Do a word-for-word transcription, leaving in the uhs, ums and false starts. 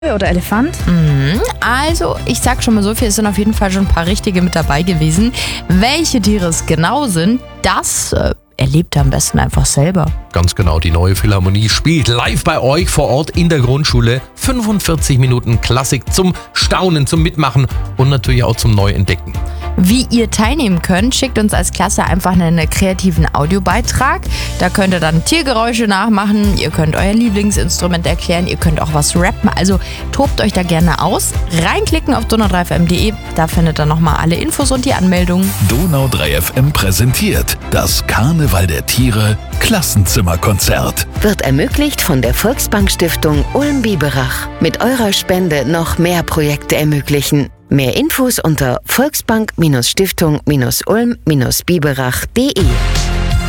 oder Elefant? Mhm. Also, ich sag schon mal so viel, es sind auf jeden Fall schon ein paar richtige mit dabei gewesen. Welche Tiere es genau sind, das äh, erlebt ihr am besten einfach selber. Ganz genau, die Neue Philharmonie spielt live bei euch vor Ort in der Grundschule. fünfundvierzig Minuten Klassik zum Staunen, zum Mitmachen und natürlich auch zum Neuentdecken. Wie ihr teilnehmen könnt, schickt uns als Klasse einfach einen kreativen Audiobeitrag. Da könnt ihr dann Tiergeräusche nachmachen, ihr könnt euer Lieblingsinstrument erklären, ihr könnt auch was rappen. Also tobt euch da gerne aus. Reinklicken auf donau drei f m punkt de, da findet ihr nochmal alle Infos und die Anmeldung. Donau drei F M präsentiert das Karneval der Tiere Klassenzimmerkonzert. Wird ermöglicht von der Volksbank-Stiftung Ulm-Biberach. Mit eurer Spende noch mehr Projekte ermöglichen. Mehr Infos unter volksbank-stiftung-ulm-biberach punkt de.